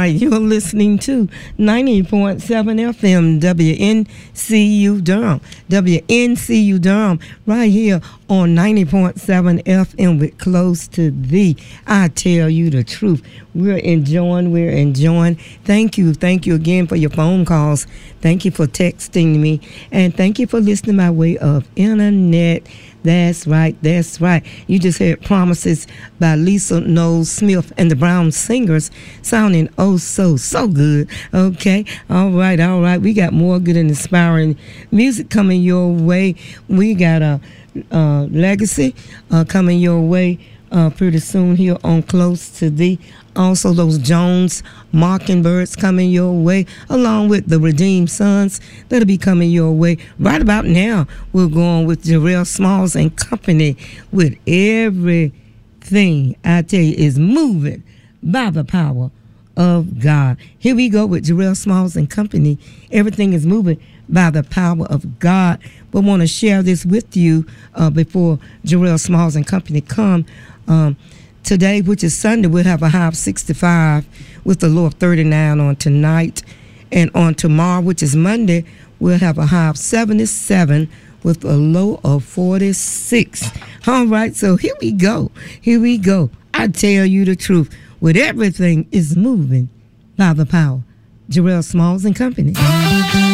right, you're listening to 90.7 FM WNCU Durham. WNCU Durham, right here on 90.7 FM with Close to Thee. I tell you the truth. We're enjoying. Thank you again for your phone calls. Thank you for texting me. And thank you for listening by way of internet. That's right. You just heard Promises by Lisa Knowles Smith and the Brown Singers, sounding so good. Okay, all right. We got more good and inspiring music coming your way. We got a Legacy coming your way pretty soon here on Close to Thee. Also, those Jones Mockingbirds coming your way, along with the Redeemed Sons that'll be coming your way. Right about now, we're going with Jarrell Smalls and Company with Everything, I tell you, is moving by the power of God. Here we go with Jarrell Smalls and Company. Everything is moving by the power of God. We want to share this with you before Jarrell Smalls and Company come. Today, which is Sunday, we'll have a high of 65 with a low of 39 on tonight. And on tomorrow, which is Monday, we'll have a high of 77 with a low of 46. All right, so here we go. I tell you the truth. With everything is moving by the power. Jarrell Smalls and Company.